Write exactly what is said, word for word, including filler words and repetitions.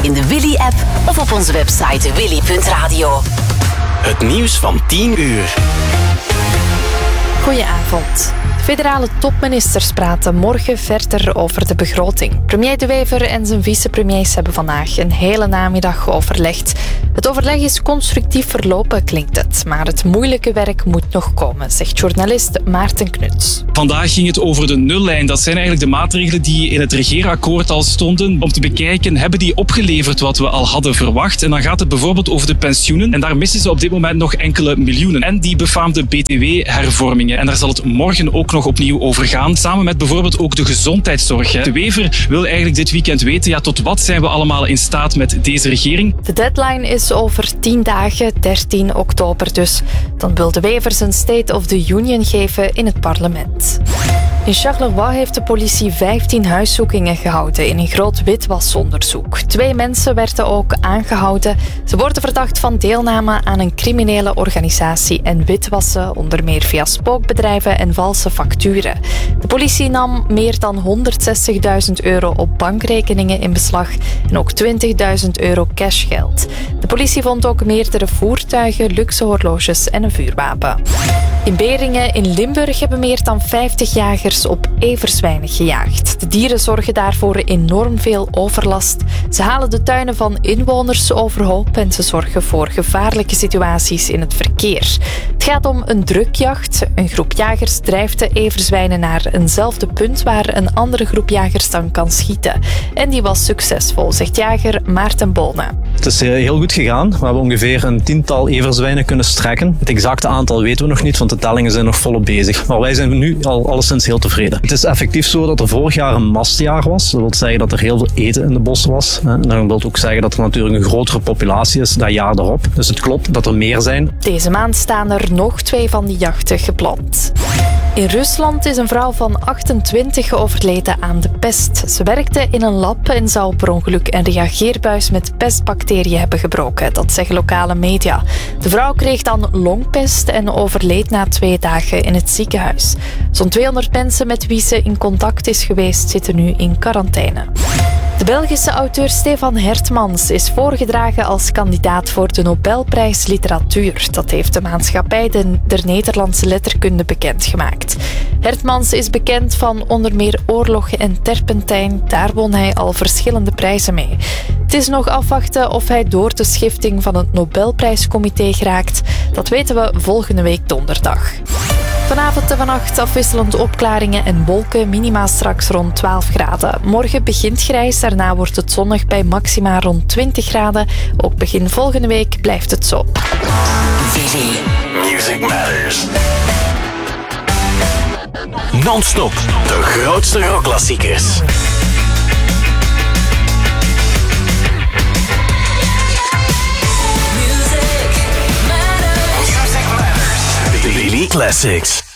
in de Willy-app of op onze website willy punt radio. Het nieuws van tien uur. Goedenavond. De federale topministers praten morgen verder over de begroting. Premier De Wever en zijn vicepremiers hebben vandaag een hele namiddag overlegd. Het overleg is constructief verlopen, klinkt het. Maar het moeilijke werk moet nog komen, zegt journalist Maarten Knuts. Vandaag ging het over de nullijn. Dat zijn eigenlijk de maatregelen die in het regeerakkoord al stonden. Om te bekijken, hebben die opgeleverd wat we al hadden verwacht? En dan gaat het bijvoorbeeld over de pensioenen. En daar missen ze op dit moment nog enkele miljoenen. En die befaamde B T W-hervormingen. En daar zal het morgen ook nog opnieuw over gaan. Samen met bijvoorbeeld ook de gezondheidszorg. De Wever wil eigenlijk dit weekend weten, ja, tot wat zijn we allemaal in staat met deze regering? De deadline is over tien dagen, dertien oktober dus. Dan wil De Wever zijn State of the Union geven in het parlement. In Charleroi heeft de politie vijftien huiszoekingen gehouden in een groot witwasonderzoek. Twee mensen werden ook aangehouden. Ze worden verdacht van deelname aan een criminele organisatie en witwassen, onder meer via spookbedrijven en valse facturen. De politie nam meer dan honderdzestigduizend euro op bankrekeningen in beslag en ook twintigduizend euro cashgeld. De politie vond ook meerdere voertuigen, luxe horloges en een vuurwapen. In Beringen in Limburg hebben meer dan vijftig jagers op everzwijnen gejaagd. De dieren zorgen daarvoor enorm veel overlast. Ze halen de tuinen van inwoners overhoop en ze zorgen voor gevaarlijke situaties in het verkeer. Het gaat om een drukjacht. Een groep jagers drijft de everzwijnen naar eenzelfde punt waar een andere groep jagers dan kan schieten. En die was succesvol, zegt jager Maarten Bolne. Het is heel goed gegaan. We hebben ongeveer een tiental everzwijnen kunnen strekken. Het exacte aantal weten we nog niet, want de tellingen zijn nog volop bezig. Maar wij zijn nu al alleszins heel tevreden. Het is effectief zo dat er vorig jaar een mastjaar was. Dat wil zeggen dat er heel veel eten in de bossen was. En dat wil ook zeggen dat er natuurlijk een grotere populatie is dat jaar erop. Dus het klopt dat er meer zijn. Deze maand staan er nog twee van die jachten gepland. In Rusland is een vrouw van achtentwintig overleden aan de pest. Ze werkte in een lab en zou per ongeluk een reageerbuis met pestbacteriën hebben gebroken. Dat zeggen lokale media. De vrouw kreeg dan longpest en overleed na twee dagen in het ziekenhuis. Zo'n tweehonderd mensen met wie ze in contact is geweest zitten nu in quarantaine. De Belgische auteur Stefan Hertmans is voorgedragen als kandidaat voor de Nobelprijs Literatuur. Dat heeft de maatschappij der Nederlandse letterkunde bekendgemaakt. Hertmans is bekend van onder meer Oorlog en Terpentijn. Daar won hij al verschillende prijzen mee. Het is nog afwachten of hij door de schifting van het Nobelprijscomité geraakt. Dat weten we volgende week donderdag. Vanavond en vannacht afwisselend opklaringen en wolken, minima straks rond twaalf graden. Morgen begint grijs, daarna wordt het zonnig bij maxima rond twintig graden. Ook begin volgende week blijft het zo. Willy. Music Matters. Non-stop, de grootste rockklassiekers. Music Matters. Willy Classics.